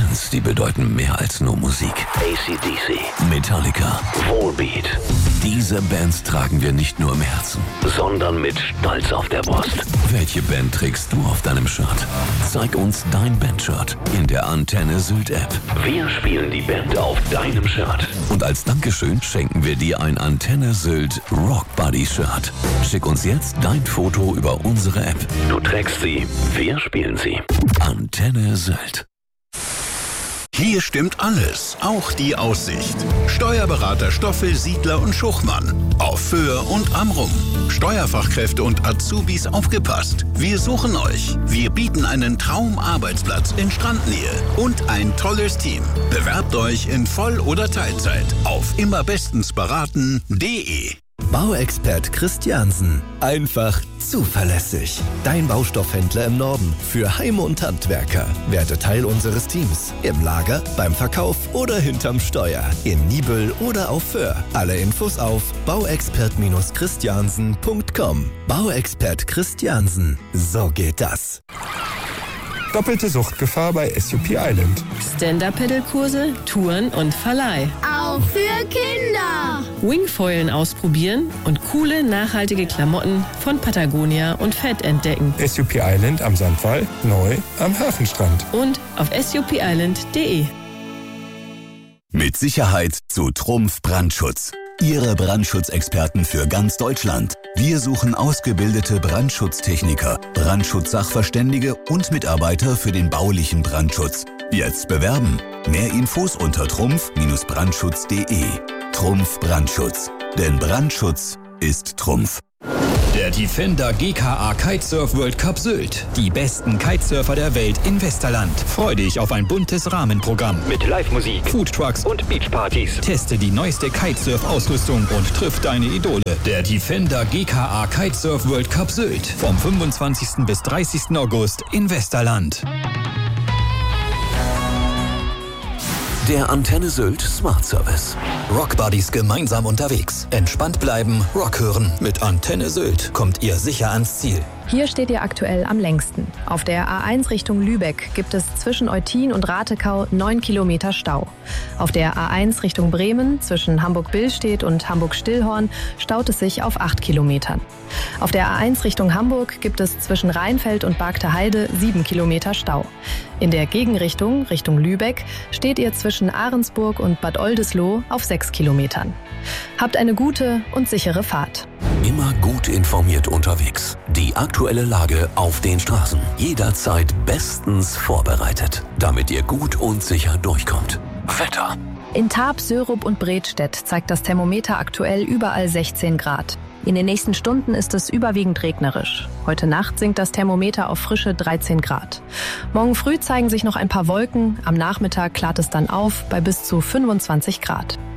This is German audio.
Bands, die bedeuten mehr als nur Musik. AC/DC, Metallica, Volbeat. Diese Bands tragen wir nicht nur im Herzen, sondern mit Stolz auf der Brust. Welche Band trägst du auf deinem Shirt? Zeig uns dein Bandshirt in der Antenne Sylt App. Wir spielen die Band auf deinem Shirt. Und als Dankeschön schenken wir dir ein Antenne Sylt Rock Buddy Shirt. Schick uns jetzt dein Foto über unsere App. Du trägst sie, wir spielen sie. Antenne Sylt. Hier stimmt alles, auch die Aussicht. Steuerberater Stoffel, Siedler und Schuchmann. Auf Föhr und Amrum. Steuerfachkräfte und Azubis aufgepasst. Wir suchen euch. Wir bieten einen Traumarbeitsplatz in Strandnähe und ein tolles Team. Bewerbt euch in Voll- oder Teilzeit auf immerbestensberaten.de. Bauexpert Christiansen. Einfach zuverlässig. Dein Baustoffhändler im Norden für Heime und Handwerker. Werde Teil unseres Teams. Im Lager, beim Verkauf oder hinterm Steuer. In Nibel oder auf Föhr. Alle Infos auf bauexpert-christiansen.com. Bauexpert Christiansen. So geht das. Doppelte Suchtgefahr bei SUP Island. Stand-Up-Pedal-Kurse, Touren und Verleih. Auch für Kinder. Wingfoilen ausprobieren und coole, nachhaltige Klamotten von Patagonia und Fett entdecken. SUP Island am Sandwall, neu am Hafenstrand. Und auf supisland.de. Mit Sicherheit zu Trumpf Brandschutz. Ihre Brandschutzexperten für ganz Deutschland. Wir suchen ausgebildete Brandschutztechniker, Brandschutzsachverständige und Mitarbeiter für den baulichen Brandschutz. Jetzt bewerben. Mehr Infos unter trumpf-brandschutz.de. Trumpf Brandschutz. Denn Brandschutz ist Trumpf. Der Defender GKA Kitesurf World Cup Sylt. Die besten Kitesurfer der Welt in Westerland. Freu dich auf ein buntes Rahmenprogramm mit Live-Musik, Foodtrucks und Beachpartys. Teste die neueste Kitesurf-Ausrüstung und triff deine Idole. Der Defender GKA Kitesurf World Cup Sylt. Vom 25. bis 30. August in Westerland. Der Antenne Sylt Smart Service. Rockbuddies gemeinsam unterwegs. Entspannt bleiben, Rock hören. Mit Antenne Sylt kommt ihr sicher ans Ziel. Hier steht ihr aktuell am längsten. Auf der A1 Richtung Lübeck gibt es zwischen Eutin und Ratekau 9 Kilometer Stau. Auf der A1 Richtung Bremen zwischen Hamburg-Billstedt und Hamburg-Stillhorn staut es sich auf 8 Kilometern. Auf der A1 Richtung Hamburg gibt es zwischen Rheinfeld und Bargter Heide 7 Kilometer Stau. In der Gegenrichtung, Richtung Lübeck, steht ihr zwischen Ahrensburg und Bad Oldesloe auf 6 Kilometern. Habt eine gute und sichere Fahrt. Immer gut informiert unterwegs. Die aktuelle Lage auf den Straßen. Jederzeit bestens vorbereitet, damit ihr gut und sicher durchkommt. Wetter. In Tarp, Sörup und Bredstedt zeigt das Thermometer aktuell überall 16 Grad. In den nächsten Stunden ist es überwiegend regnerisch. Heute Nacht sinkt das Thermometer auf frische 13 Grad. Morgen früh zeigen sich noch ein paar Wolken. Am Nachmittag klart es dann auf bei bis zu 25 Grad.